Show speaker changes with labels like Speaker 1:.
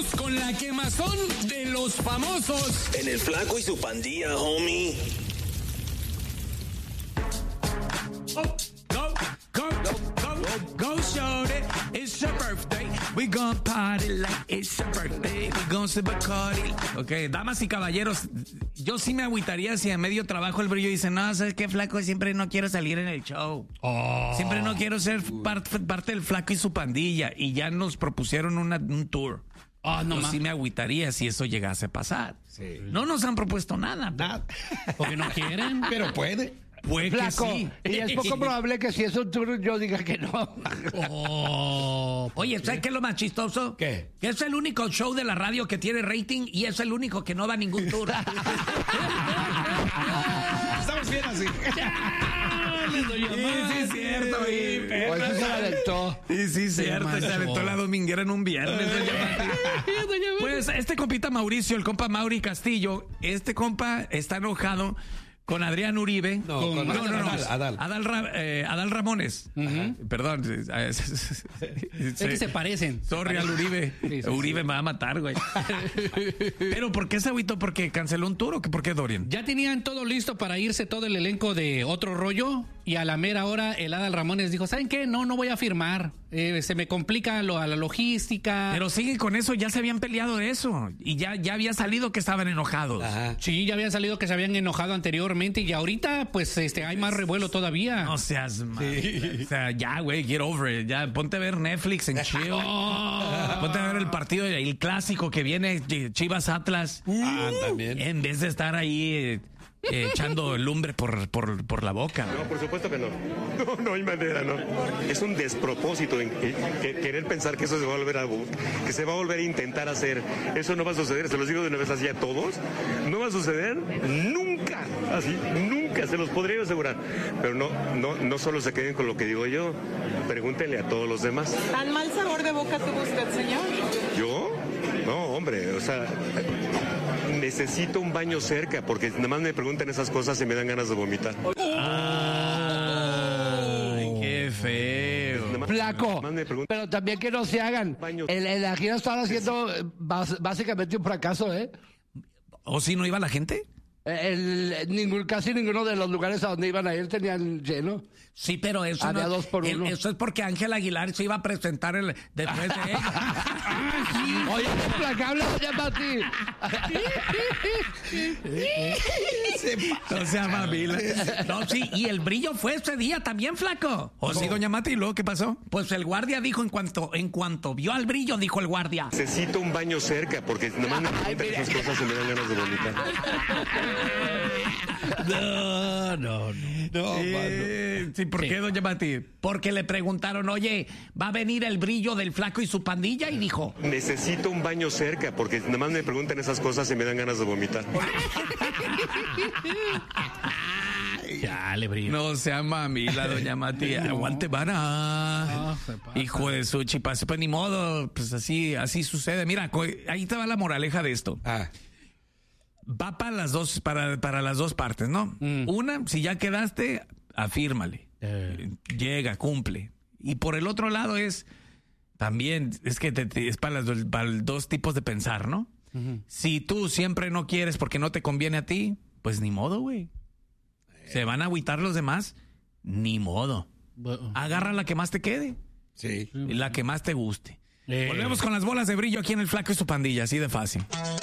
Speaker 1: Vamos con la quemazón de los famosos.
Speaker 2: En el Flaco y su Pandilla, homie.
Speaker 1: Go, shorty. It's your birthday. We gon' party like it's your birthday. We gon' sip a Bacardi. Ok, damas y caballeros, yo sí me agüitaría si a medio trabajo el brillo dice, no, ¿sabes qué, Flaco? Siempre no quiero salir en el show. Siempre no quiero ser parte del Flaco y su Pandilla. Y ya nos propusieron un tour. Yo sí me agüitaría si eso llegase a pasar. Sí. No nos han propuesto nada.
Speaker 3: Porque no quieren.
Speaker 4: Pero puede.
Speaker 1: Pues
Speaker 5: Flaco,
Speaker 1: que sí.
Speaker 5: y es poco probable que si es un tour yo diga que no.
Speaker 1: Oye, ¿sabes qué es lo más chistoso?
Speaker 4: ¿Qué?
Speaker 1: Que es el único show de la radio que tiene rating y es el único que no va a ningún tour.
Speaker 4: Estamos bien así.
Speaker 1: Sí, es cierto.
Speaker 5: Pues eso se la aventó.
Speaker 1: Sí, cierto. Se aventó la dominguera en un viernes. Pues este compita Mauricio, el compa Mauri Castillo, este compa está enojado con Adrián Uribe. Adal Ramones. Perdón.
Speaker 3: Es que se parecen.
Speaker 1: Sorry al Uribe.
Speaker 3: Sí.
Speaker 1: Uribe me va a matar, güey. ¿Pero por qué se agüitó? ¿Porque canceló un tour o por qué, Dorian?
Speaker 3: Ya tenían todo listo para irse todo el elenco de Otro Rollo y a la mera hora el Adal Ramones dijo, ¿saben qué? No voy a firmar. Se me complica a la logística.
Speaker 1: Pero siguen con eso, ya se habían peleado de eso. Y ya había salido que estaban enojados.
Speaker 4: Ajá.
Speaker 3: Sí, ya había salido que se habían enojado anteriormente y ahorita pues hay más revuelo todavía.
Speaker 1: No seas mal. O sea, ya, güey, get over it. Ya, ponte a ver Netflix en chill. Ponte a ver el partido, el clásico que viene, Chivas Atlas.
Speaker 4: También.
Speaker 1: En vez de estar ahí echando lumbre por la boca.
Speaker 6: No, por supuesto que no. No hay manera, no. Es un despropósito querer pensar que eso se va a volver que se va a volver a intentar hacer. Eso no va a suceder, se los digo de una vez así a todos. No va a suceder nunca. Así, nunca, se los podría asegurar. Pero no solo se queden con lo que digo yo. Pregúntenle a todos los demás.
Speaker 7: ¿Tan mal sabor de boca tuvo usted, señor?
Speaker 6: ¿Yo? No, hombre, o sea, necesito un baño cerca, porque nada más me preguntan esas cosas y me dan ganas de vomitar.
Speaker 1: Ay, qué feo.
Speaker 5: Flaco, pero también que no se hagan. La gira estaba haciendo básicamente un fracaso, ¿eh?
Speaker 1: ¿O si no iba la gente?
Speaker 5: Casi ninguno de los lugares a donde iban a ir tenían lleno.
Speaker 1: Sí, pero eso
Speaker 5: había 2 por 1.
Speaker 1: Eso es porque Ángel Aguilar se iba a presentar después de él.
Speaker 5: Oye, implacable, doña Mati.
Speaker 1: No sea mamila. No, sí, y el brillo fue ese día también, Flaco. ¿O sí, doña Mati? ¿Y luego qué pasó? Pues el guardia dijo, en cuanto vio al brillo, dijo el guardia,
Speaker 6: necesito un baño cerca, porque nada más me preguntan esas cosas y me dan ganas de vomitar.
Speaker 4: No,
Speaker 1: sí, ¿por qué, doña Mati? Porque le preguntaron, oye, ¿va a venir el brillo del Flaco y su Pandilla? Y dijo,
Speaker 6: necesito un baño cerca, porque nada más me preguntan esas cosas y me dan ganas de vomitar.
Speaker 3: Ya, le brillo.
Speaker 1: no sea mamila, doña Mati. Aguante, vara. Hijo de su chipas. Pues ni modo, pues así sucede. Mira, ahí te va la moraleja de esto. Va para las dos, para las dos partes, ¿no? Una, si ya quedaste, afírmale. Llega, cumple. Y por el otro lado también, es que es para los dos tipos de pensar, ¿no? Si tú siempre no quieres porque no te conviene a ti, pues ni modo, güey. Se van a agüitar los demás, ni modo. Agarra la que más te quede.
Speaker 4: Sí.
Speaker 1: La que más te guste. Volvemos con las bolas de brillo aquí en el Flaco y su Pandilla, así de fácil.